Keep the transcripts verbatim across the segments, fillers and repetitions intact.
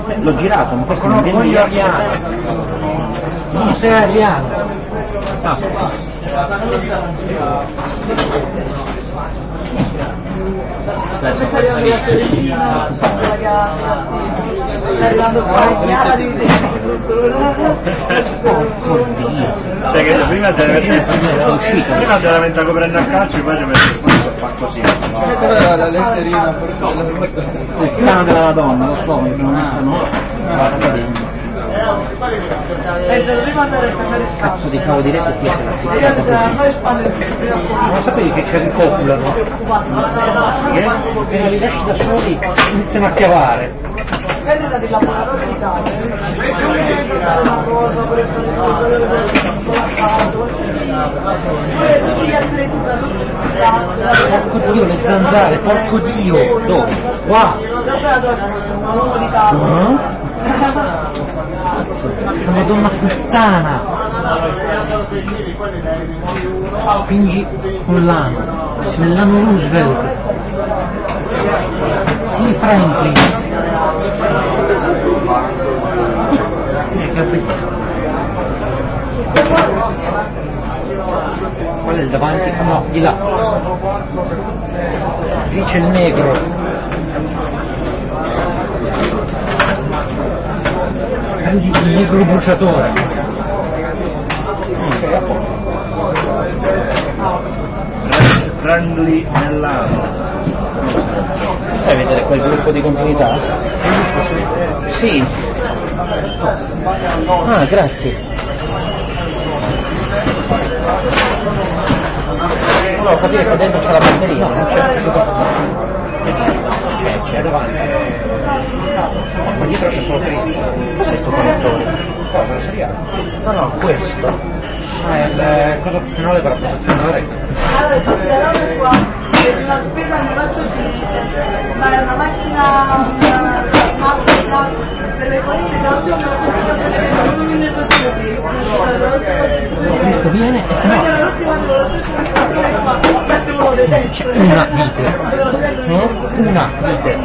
L'ho girato, ma questo non viene voglio Ariano. Non sei Ariano. Ah. Adesso stai arrivando qua in chiara di Sai che prima si era uscito, prima si era venuto coprendo a calcio e poi ci ha messo il fa così. La letterina il piano della Madonna, lo so, che non sono. Cazzo di cavo diretto qui è non sapevi che c'è il copulano? Appena li lasci da soli iniziano a chiavare. Porco Dio, le zanzare, porco Dio! Dove? Qua! Uh-huh. Madonna puttana! Spingi con l'ano, nell'anno Roosevelt. Sì, Franklin. Eh, capito. Qual è il davanti? No, di là. Lì c'è il negro. Prendi il negro bruciatore. Friendly nell'ano. Vuoi vedere quel gruppo di continuità? Sì. Ah, grazie. Volevo capire se dentro c'è la batteria, non c'è. C'è, c'è davanti. Ma dietro c'è solo Cristo. Cos'è questo connettore? Cosa, lo seriale? No, no, questo. Ah, è il cosa opzionale per la protezione dell'orecchio. Allora, il qua è una spesa che faccio finire, ma è una macchina, una macchina delle colline che oggi ho Cristo viene e se no c'è una vite. No? Una vite.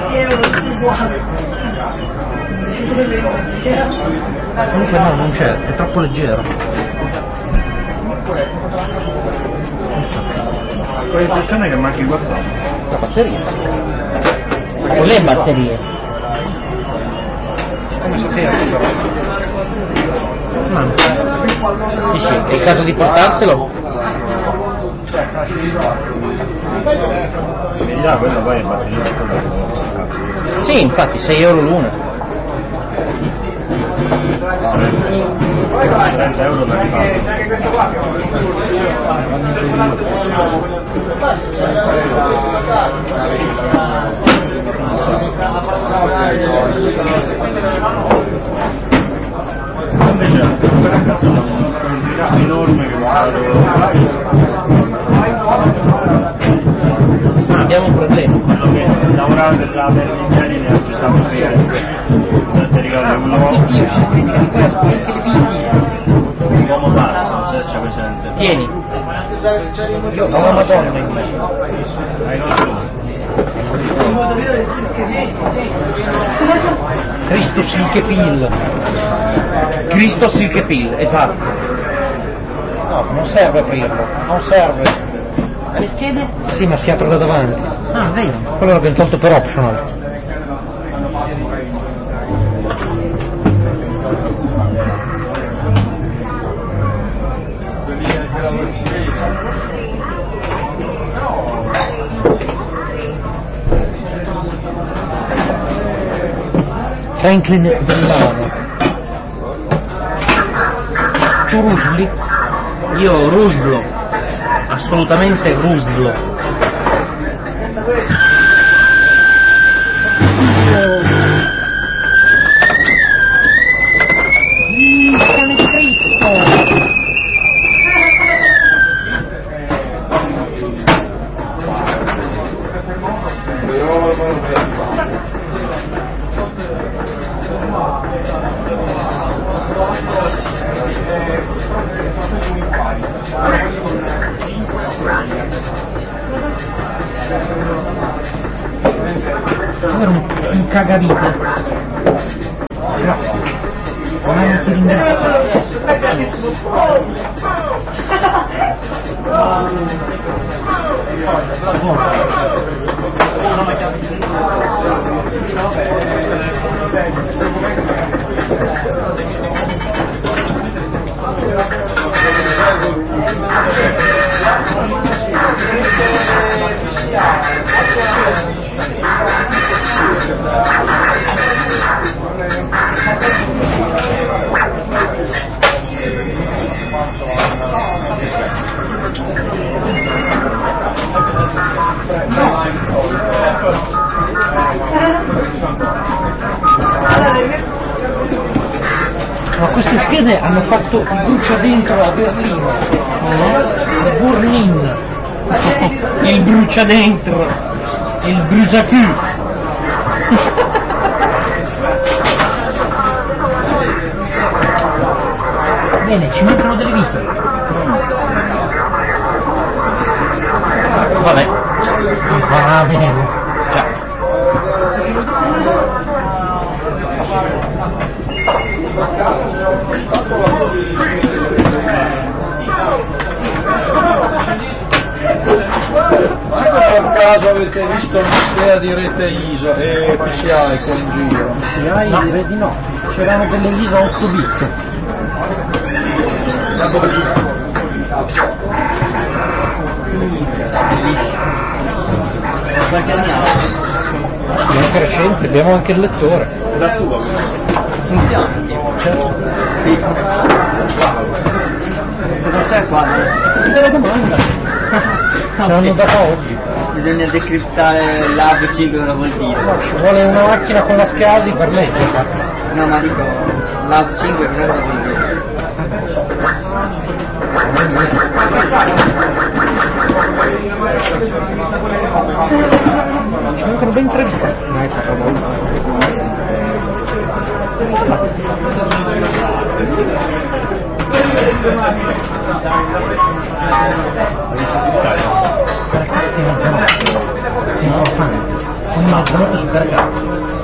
Comunque no, non c'è, è troppo leggero. Ho l'impressione che manchi qualcosa. La batteria. O le batterie. Come sapere? Manca. Dici, è il caso di portarselo? Vedi là, quello poi è batteria. Sì, infatti, sei euro l'una. trenta euro per rifarlo. Invece è un enorme che abbiamo un problema. quello che lavorava per la per gli ingegneri ha aggiustato il se ti ricordi un lavoro l'uomo pazzo, non so se c'è presente. Tieni. Io ho una Madonna invece. Hai ragione. Cristo Silkepil. Cristo Silkepil, esatto. No, non serve aprirlo, non serve. Ma le schede? Sì, ma si apre da davanti. Ah, vero. Quello l'abbiamo tolto per optional. Franklin Delano. Tu rusli? Io ruslo, assolutamente ruslo. Cane di Cristo! Era un, un cagavite. ti ringrazio. Ma queste schede hanno fatto il brucia dentro a Berlino, il Burnin, il brucia dentro, il bruciacù. Bene, ci mettono delle viste. Vabbè. Va bene. Ciao. Ma per caso avete visto l'idea di rete I S A e P C I con giro? P C I no. Direi di no, c'erano delle I S A otto bit. È anche recente, abbiamo anche il lettore. Da tua Funziona? Certo. Sì. Cosa c'è qua? Te la domanda. L'hanno data oggi. Bisogna decriptare l'A V cinque, cosa vuol dire? No, ci vuole una macchina con la SCSI per leggerla. No, ma dico, l'A V cinque cosa vuol dire? Ci mancano ben tre vite. Ogni mezzanotte su Caracazzo.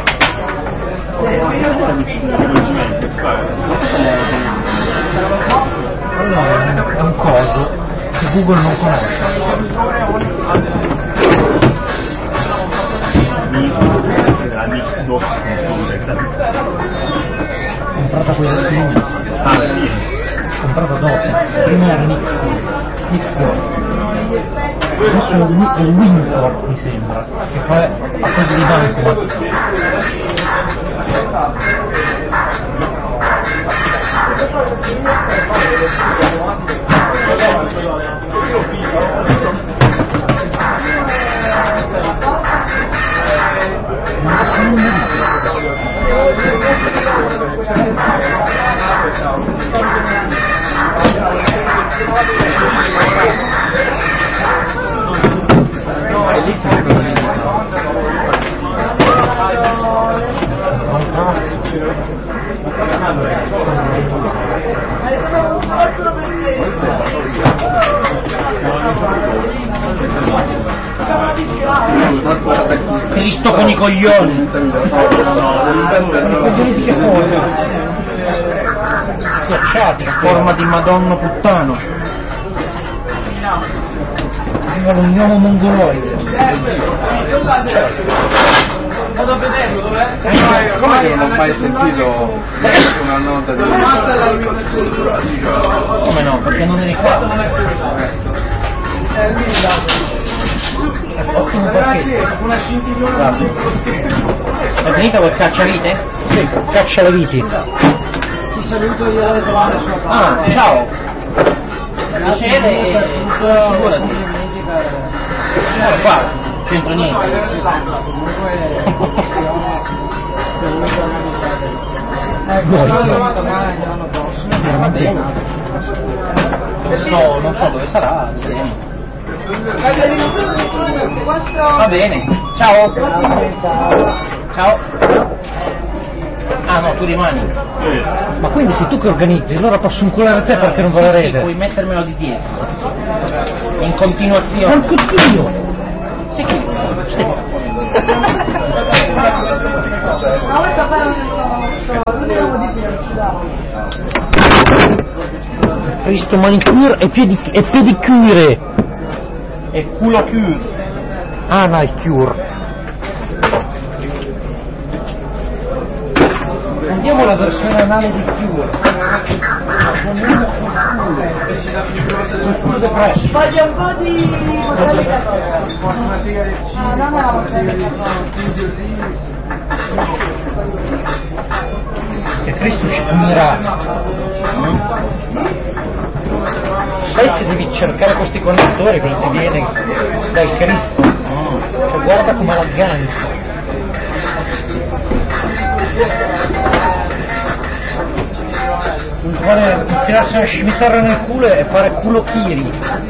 Allora è un coso che Google non conosce. Comprata quella del film. Comprata dopo. Prima era Nix. Nix due. Adesso è il Wincorp mi sembra, che fa a cose di banco. Bellissimo quello lì. Cristo con i coglioni. I coglioni di che forma? Schiacciati, forma di Madonna puttano. Un uomo mongoloide. Vado a vederlo, dov'è? Come che non ho mai sentito una nota di... Come no? Perché non eri qua. Ottimo pacchetto. Una scintillona. È finita quel cacciavite? Sì, caccia le viti. Ti saluto io alle trovare sua parte. Ah, ciao. Piacere e figurati. Guarda qua, non c'entra niente. No, non so dove sarà, vedremo. Va bene, ciao. Ciao. Ah no, tu rimani. Ma quindi sei tu che organizzi, allora posso inculare te perché non va la rete? Sì, puoi mettermelo di dietro. In continuazione. Porco Dio! Sì che... Sì. Ma ora sta parlando di Cristo manicure e, piedi, e pedicure. E culo cure. Anal cure. Andiamo alla versione anale di cure. Il culo depresso. Voglio un po' di mozzarella cattolica. Ah, non è la mozzarella cattolica. E Cristo ci punirà. Sai se devi cercare questi connettori cosa ti viene dal Cristo? No. Cioè, guarda come l'aggancio. Vuole tirarsi una scimitarra nel culo e fare culo chiri.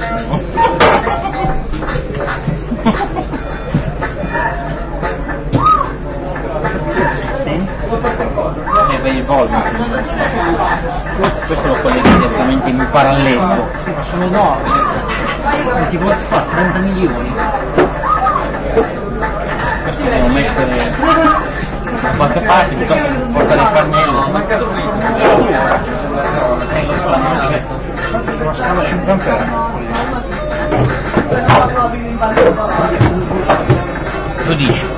E per il volume. Questo lo colleghi direttamente in parallelo. Sì, ma sono enormi. Ti vuoi fare trenta milioni. Questo devo mettere da qualche parte, piuttosto che portare il pannello. Mancato qui. Sulla noce. Una scala cinquanta euro. Lo dici?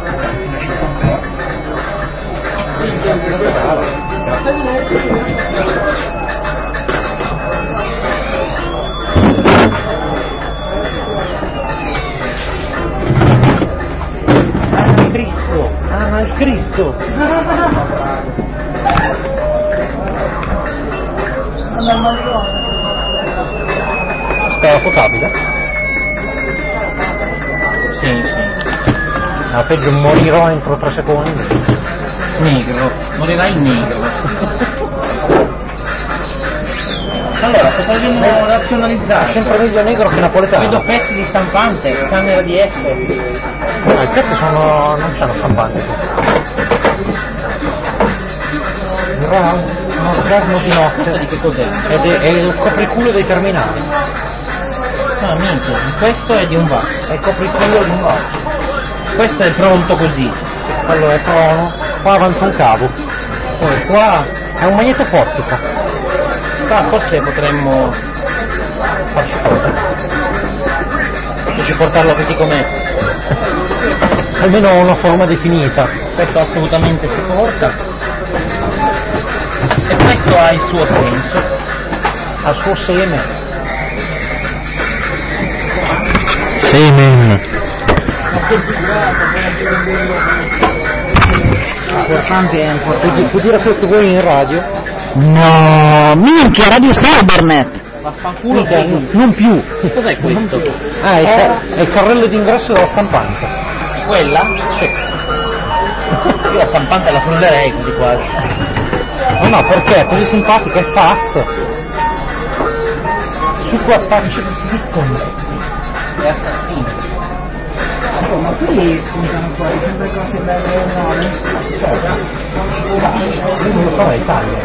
Anal Cristo, Anal Cristo. Stava potabile? Sì, sì. No, peggio morirò entro tre secondi. Negro, morirai negro. Allora, cosa dobbiamo razionalizzare? È sempre meglio negro che napoletano. Vedo pezzi di stampante, scanner di F. No, i pezzi sono. non c'hanno stampante. Era un orgasmo di notte. Di che cos'è? Ed è, è il copriculo dei terminali. No, niente, questo è di un VAX. È il copriculo di un VAX. Questo è pronto così. Allora è pronto. Qua avanza un cavo. Poi qua è un magnetofotica. Qua forse potremmo Farci cosa? invece portarlo così com'è. Almeno una forma definita. Questo assolutamente si porta. E questo ha il suo senso. Al suo seme. Semen. Importante è importante. Puoi, puoi dire quello che vuoi in radio? No, minchia, Radio Cybernet. Vaffanculo. Mica, n- non più. Cos'è questo? Ah, è, il ca- è il carrello d'ingresso della stampante. Quella? Sì. Io la stampante la frullerei così quasi. No, no, perché è così simpatica, è S A S. Su qua attacci che si risponde. È assassino. Oh, ma qui spuntano fuori sempre cose belle e nuove. Io non lo farei, taglia.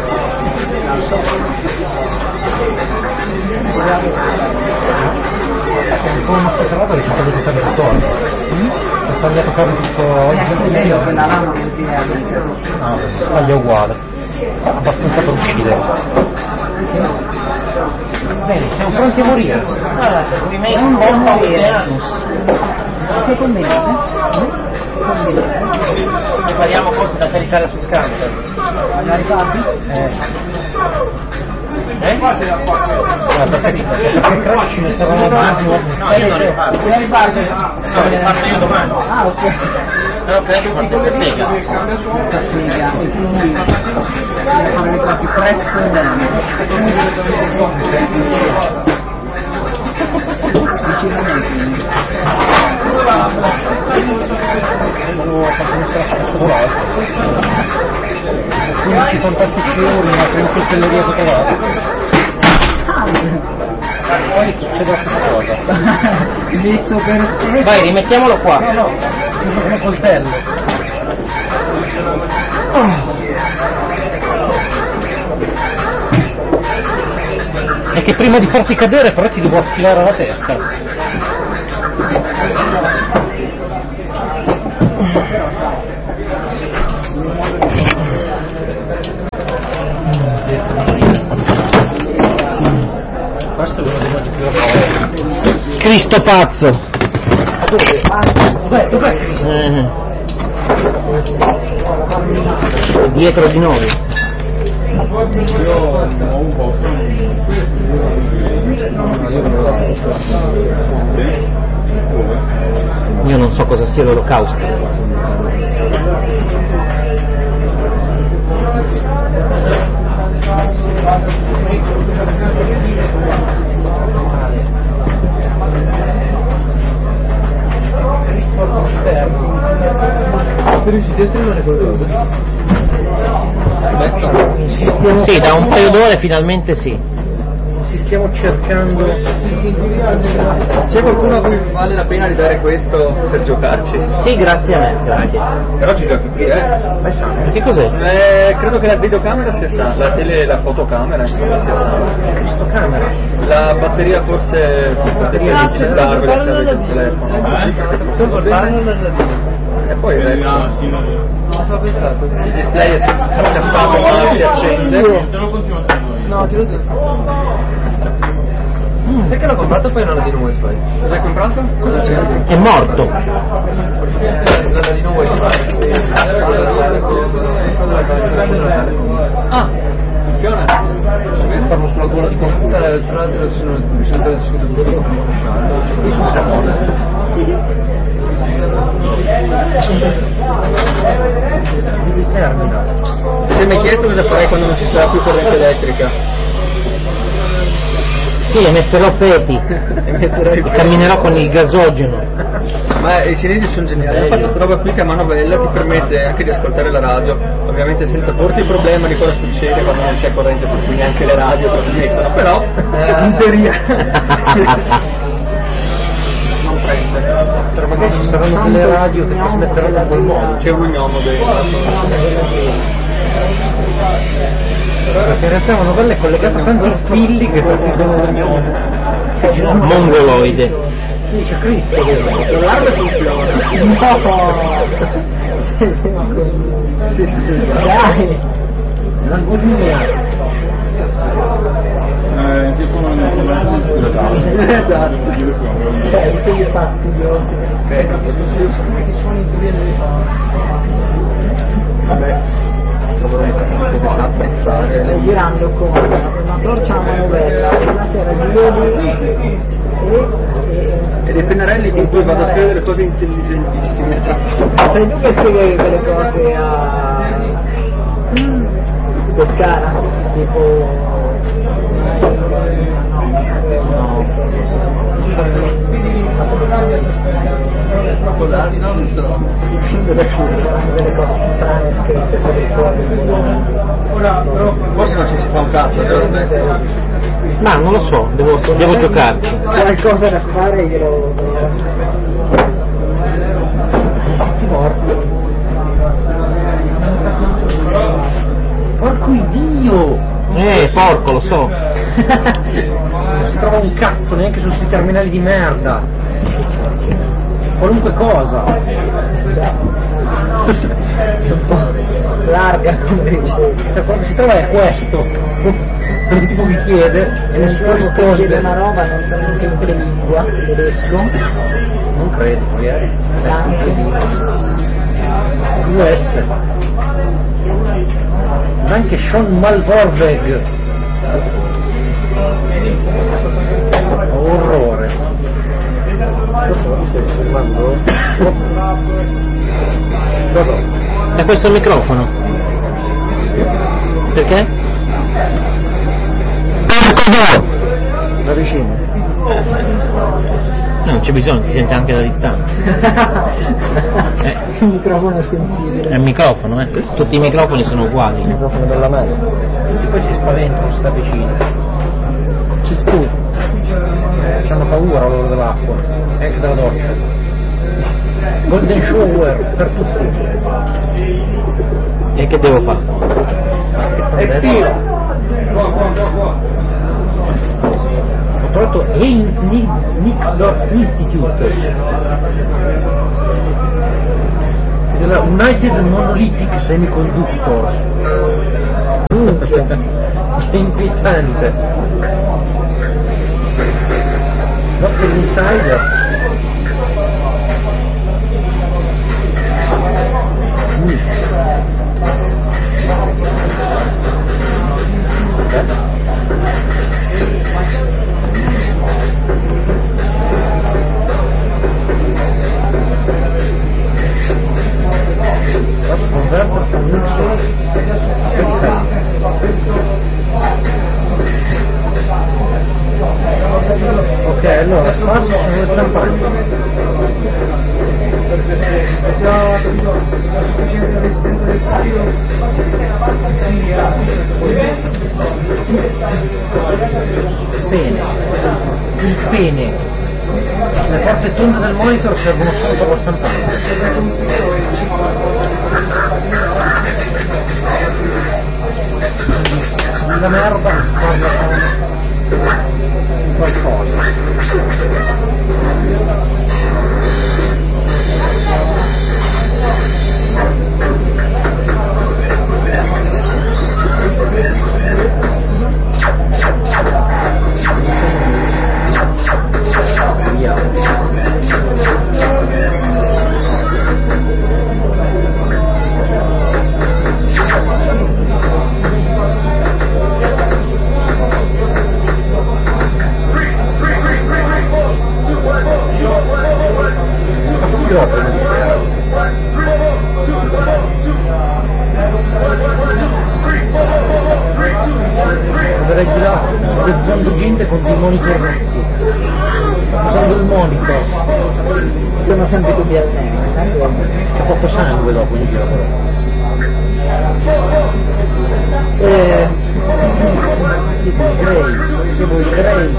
È un po' massacrato che ci ha tagliato per tutto oggi. Ha tagliato per tutto oggi. Adesso è vero, quella lama non ti è amica. No, taglia uguale. Abbastanza per uccidere. Bene, siamo pronti a morire. Ah, rimane Non un può po' morire. anus. Che combinate? Prepariamo cose da caricare sul camper. La ricordi? Eh, Eh? guarda, perché, perché Crash ci mettevano No, dentro. no, io non riparto. La riparti? No, le riparto io domani. Ah, ok. Però Crash parte per sega. Tutta sega, e quindi devo fare le cose presto e bene. Decisamente. Ho fatto una strada spazzatura. quindici fantastici euro in una coltelleria che ho trovato. Poi succede la stessa cosa. Messo per stesso. Vai, rimettiamolo qua. No, no, uso come coltello. E che prima di farti cadere però ti devo affilare la testa. Cristo pazzo. Dov'è? Dov'è Cristo? Eh. Dietro di noi. Io non so cosa sia l'olocausto. Sì, da un paio d'ore finalmente sì. Stiamo cercando. C'è qualcuno a cui vale la pena di dare questo per giocarci? Sì, grazie a me, grazie. Però ci giochi qui, eh? Vai sano. Che cos'è? Eh, credo che la videocamera sia sana, la tele, la fotocamera insomma sia sana. Questo camera. La batteria forse potete utilizzarla se avete il telefono. E poi il resto. Il display è scassato ma si accende. No, ti lo dico. Mm. Sai che l'ho comprato poi non la di wifi? Cosa hai comprato? Cosa c'è? È morto. Ah, funziona. Parlo sulla gola di computer. Tra l'altro sono sempre scritto tutto. Se mi hai chiesto cosa farei quando non ci sarà più corrente elettrica? Sì, emetterò peti. E camminerò con il gasogeno. Ma i cinesi sono geniali, hanno fatto questa roba qui che a manovella ti permette anche di ascoltare la radio, ovviamente senza porti il problema di cosa succede quando non c'è corrente, per cui neanche le radio si mettono, però eh, in teoria non prende. Però magari ci saranno delle radio che trasmetteranno in quel modo. C'è un gnomo dentro. Perché in realtà una novella è collegata a tanti spilli che partono mongoloide. Dice Cristo che l'arma funziona. No! Sì, sì, sì. Dai! L'agonia! Eh, che sono le esatto. Cioè, tutti gli fastidiosi. Che suoni in teoria delle Vabbè. Che sa apprezzare. Stai girando con una torcia a manovella, una sera di ieri e dei pennarelli con cui vado a scrivere delle cose intelligentissime. sei tu che scrivevi quelle cose a Pescara? Tipo non so. delle cose strane scritte sui fuori. Forse non ci si fa un cazzo, Ma non lo so, devo, devo giocarci. Qualcosa da fare glielo morto. Porco Dio! Eh, porco, lo so. Non si trova un cazzo neanche su questi terminali di merda. Qualunque cosa. è un po' larga come dicevi. Cioè, quello che si trova è questo. Il tipo mi chiede e nessuno risponde. Chiede una roba, non so neanche in che lingua, tedesco. Non credo, magari. Anche U S. Anche Sean Malvorveg. Orrore. Da questo microfono. Perché? Da vicino. No, non c'è bisogno, ti sente anche da distanza. eh. Il microfono è sensibile. È il microfono, eh. Tutti i microfoni sono uguali. Il microfono della mano. Tutti poi si spaventano, si sta vicino. Ci scusa. Eh, hanno paura loro dell'acqua, e anche della doccia. Golden shower per tutti. E che devo fare? E via! Ho trovato Heinz Nixdorf Institute della United Monolithic Semiconductors. Che inquietante. Doppio l'insider. Ok, allora Sasso sono le stampanti. Pene. Il pene. Le porte tonde del monitor servono solo per la stampante. La merda parla con qualcosa. Utilizzando gente con dei monitor rotti, usando il monitor, sono sempre tutti al nero, c'è poco sangue dopo di giro però. Eh, Grey, che vuoi Grey,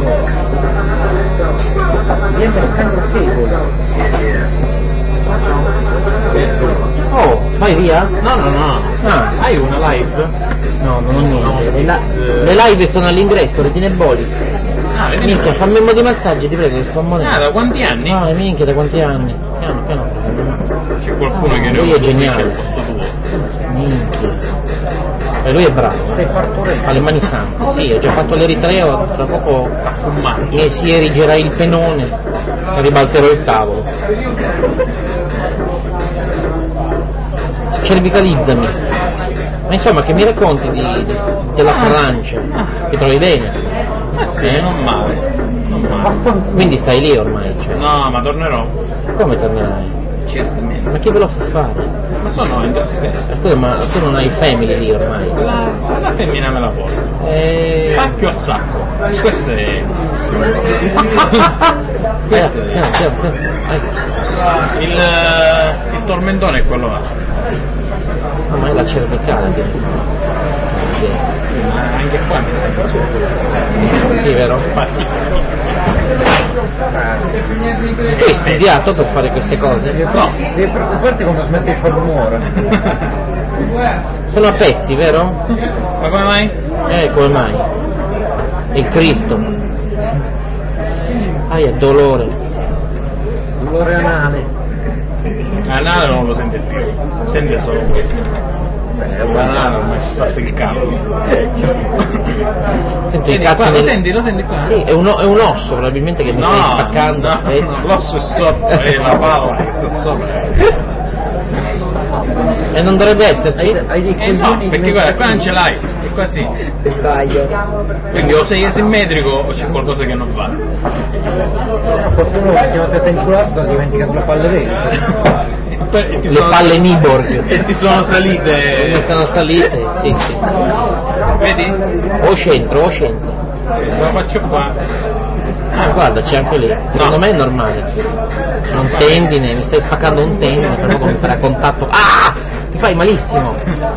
viene scambio cable. Oh, fai via? No, no, no. Ah. Hai una live? No, non ho niente. No, le, la- eh. le live sono all'ingresso, le tineboli. Ah, vedi? Minchia, fammi un po' di massaggio, ti prego, che sto morendo. Ah, da quanti anni? No, minchia, da quanti anni? Piano, piano. C'è qualcuno che ne Lui è geniale. al posto tuo. Minchia. E lui è bravo. Stai partorendo. Ha le mani sante. Sì, ho già fatto l'eritreo, tra poco Sta fumando. mi si erigerà il penone e ribalterò il tavolo. Cervicalizzami. Ma insomma, che mi racconti di, di, della Francia? Ti trovi bene? Ah sì, Eh? non male. Non male. Quindi stai lì ormai, cioè. No, ma tornerò. Come tornerai? Certamente. Ma chi ve lo fa fare? Ma sono in trasferta. Scusa, ma tu non hai family lì ormai? La, la femmina me la porta. Eh... Pacchio a sacco. Questo è. Eh, Questo è. piano, piano, piano. Ecco. Il, eh, il tormentone è quello là. Ah, ma è la cervicale che si Ma anche qua mi sta facendo. Sì, vero? Tu hai studiato per fare queste cose? No. Devi preoccuparti quando smetti di fare rumore. Sono a pezzi, vero? Ma come mai? Eh, come mai? Il Cristo. Ah, è dolore. Dolore anale. Anale non lo sente più, sente solo questo. Banale ormai si sta il capo. Sento il Senti, cazzo qua, lo nel... senti, lo senti qua? Sì, è un, è un osso probabilmente che mi stai No, spaccando. no, Eh. no, l'osso è sotto, è la palla che sta sopra. E non dovrebbe esserci? Eh no, perché guarda, qua non ce l'hai, e qua sì. Sbaglio. Quindi o sei asimmetrico o c'è qualcosa che non va. Qualcuno che ti ha tenturato ha dimenticato le palle vere. E ti Le sono- palle Niborg. E ti sono salite. Mi sono salite, sì, sì. Vedi? O centro, o centro. Lo faccio qua. Ah, guarda, c'è anche lì. Secondo No. me è normale. C'è un tendine, mi stai spaccando un tendine, per poco mi farà contatto. Ah! Mi fai malissimo.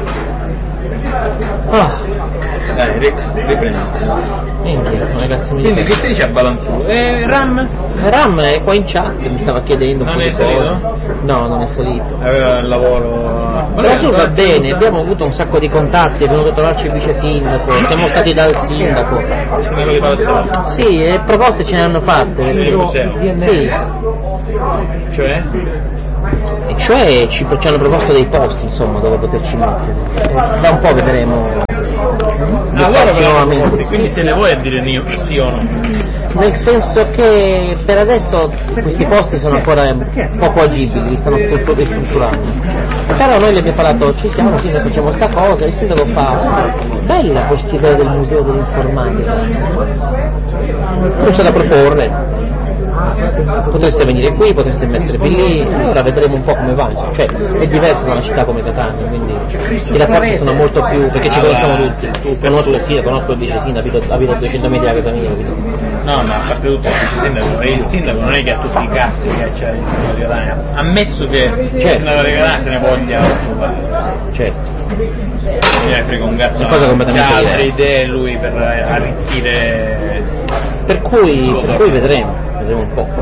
Ah, Dai, ri- riprendi. minchia, come cazzo mi Quindi che si dice a Balanzù? Eh, Ram? Ram è qua in chat, mi stava chiedendo un Non po' è di salito? cose. No, non è salito. Aveva il lavoro. Però tu va bene, abbiamo avuto un sacco di contatti, è venuto a trovarci il vice sindaco, siamo stati dal sindaco. Il sindaco di Palazzolo. Sì, e proposte ce ne hanno fatte. Sì, museo. Sì, Cioè? e cioè ci, ci hanno proposto dei posti insomma dove poterci mettere. Da un po' vedremo. Ah, loro continuamente. quindi sì, se ne vuoi a dire sì o no? Nel senso che per adesso questi posti sono ancora poco agibili, li stanno ristrutturando. Però noi gli abbiamo parlato, ci siamo, sì, noi facciamo sta cosa, e il sindaco fa, bella questa idea del museo dell'informatica. Non c'è da proporre. Potreste venire qui, potreste mettervi lì, ora vedremo un po' come va, cioè è diverso da una città come Catania, quindi i rapporti sono molto più, perché ci conosciamo tutti, conosco il sindaco, conosco il vice sindaco, abito, abito a duecento metri da casa mia, quindi. No, ma a parte tutto il vice sindaco, e il sindaco non è che ha tutti i cazzi che c'è il sindaco di Catania, ammesso che certo. Il sindaco di Catania se ne voglia occupare. Certo. Non ne frega un cazzo, c'ha altre idee lui per arricchire. Per cui, per cui vedremo, vedremo un po'.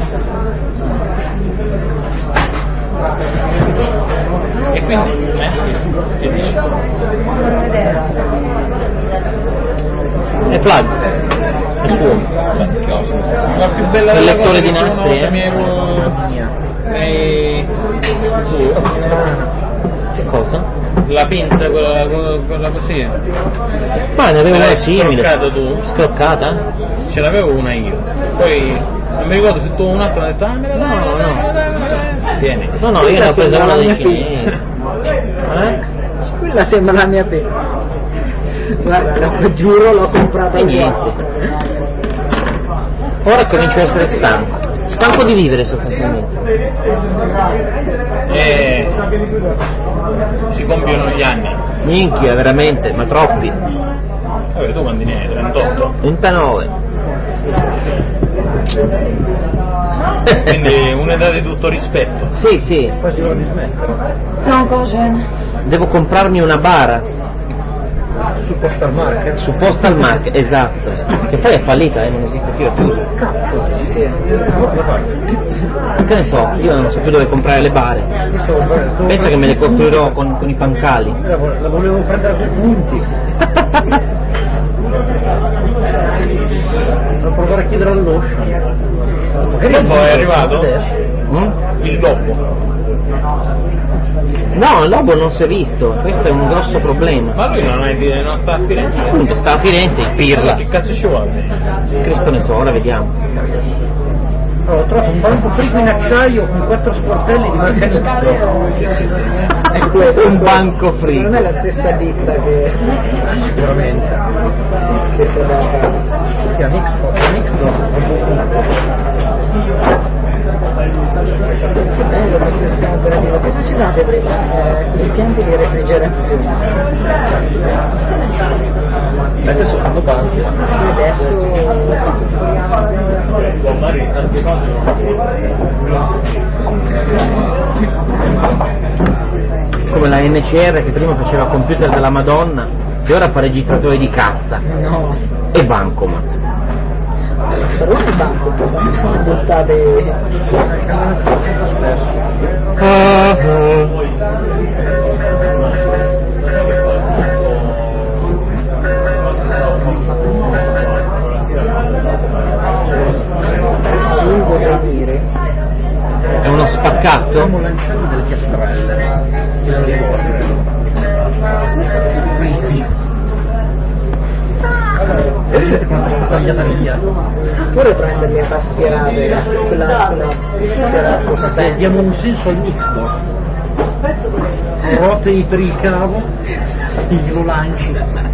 E quindi, eh, che dici? È Plugs, è suo. La più bella il della lettore cosa di nastri, eh? E... Che cosa? La pinza, quella, quella così. Ma ne avevo una simile. Scroccata tu? Scroccata? Ce l'avevo una io. Poi non mi ricordo se tu un altro mi ha detto ah me la dai, no, no. Tieni. No, no, io ne ho presa una dei cinesi. Eh? Quella sembra la mia penna. Guarda, lo giuro, l'ho comprata e niente. Ora comincio a essere stanco. Stanco di vivere sostanzialmente. Eh, si compiono gli anni. Minchia, veramente, ma troppi. Vabbè, tu quanti ne hai? trentotto? trentanove. Quindi un'età di tutto rispetto. Sì, sì. Poi si vuole dismettere. No, cosa? Devo comprarmi una bara. Su Postal Market? Su Postal Market, esatto. Che poi è fallita, eh, non esiste più, è chiuso. Cazzo, sì. Che ne so, io non so più dove comprare le bare. Penso che me le costruirò con, con i pancali. La volevo prendere sui punti. Devo provare a chiedere all'Osho. Che dopo è arrivato? Mm? Il lobo. No, il lobo non si è visto, questo è un grosso problema. Ma lui non, è, non sta a Firenze? Appunto, sta a Firenze in pirla. Che cazzo ci vuole? Cristo ne so, ora vediamo. Allora, ho trovato un banco frigo in acciaio con quattro sportelli di marca Nixdorf. Sì, sì, sì. Ecco, un banco frigo. Non è la stessa ditta che... Sicuramente. che si è data. Sì, a Nixdorf. Nixdorf. Che bello questo sistema operativo, che ci date per eh, i pianti di refrigerazione? Adesso fanno tanti. Adesso come la N C R che prima faceva computer della Madonna e ora fa registratore di cassa. no. E bancomat. Però il banco poi sono buttate. Ah, Lui vorrei dire. è uno spaccato? Stiamo lanciando delle piastrelle. Che non ricordo. Vedete quanto è stata tagliata via? Vorrei prendermi a tastierate quella quella Beh, diamo un senso al Nixdorf. Rotei per il cavo e glielo lanci.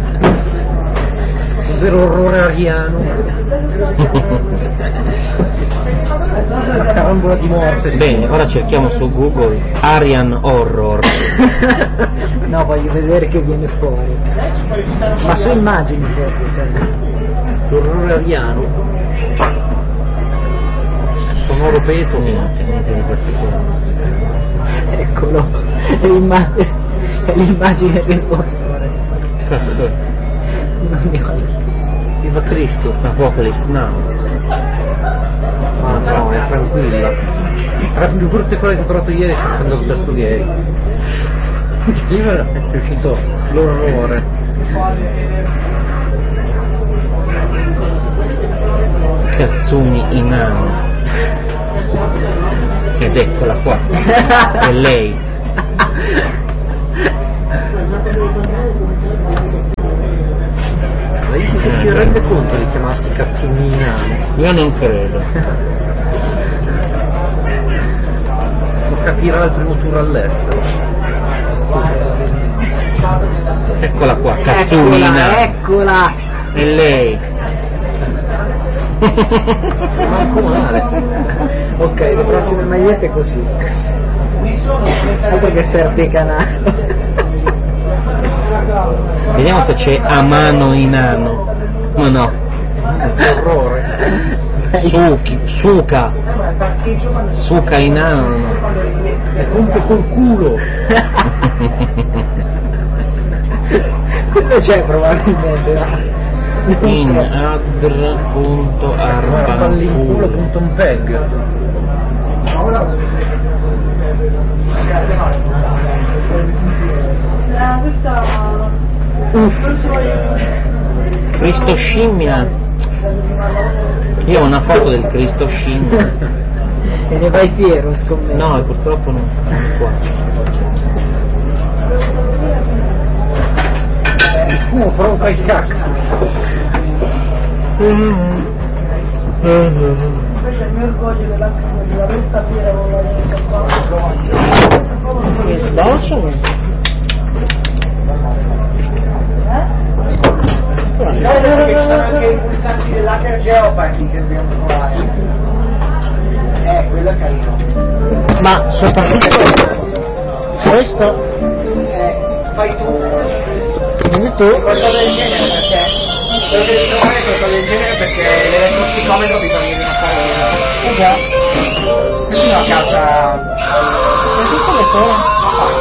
Un vero orrore ariano. La carambola di morte. Bene, ora cerchiamo su Google Aryan Horror. no, voglio vedere che viene fuori. Ma su immagini forse, cioè. L'orrore ariano. Sonoro peto. Niente, niente di particolare. Eccolo, è l'immagine, è l'immagine del portore. Cazzo. Non mi ho... Viva Cristo, Apocalypse Now. Ah no, è tranquilla. Era più brutta quella che ho trovato ieri cercando il testo di ieri. Prima è uscito l'orrore. Katsumi Inano. Ed eccola qua. È lei. si rende conto di chiamarsi Cazzimina? Io non credo. Lo capirà al primo tour all'estero. Eccola qua, Cazzumina. Eccola! E lei? Manco male. Ok, le prossime magliette così. Altro che Serpi Canale. Vediamo se c'è Amano Inano. No, no. Orrore. Suki, Suka. Suka Inano, no. E rompe col culo. Quello c'è probabilmente, no? In adr.arpa pallinculo.mpeg. Cristo scimmia. Io ho una foto del Cristo scimmia. E ne vai fiero, scommetto. No, purtroppo non qua. Il fumo provoca il cactus. Invece il mio orgoglio della questa fiera con la Mi sbocciano? Ci sono anche i pulsanti dell'hacker Geopardy che dobbiamo trovare. Eh, quello è carino. Ma soprattutto questo? Eh, fai tu. Dimmi tu? Qualcosa del genere perché devo trovare qualcosa del genere perché l'elettrossicometro bisogna di una fare. Eh già. Se no a casa. Ma questo le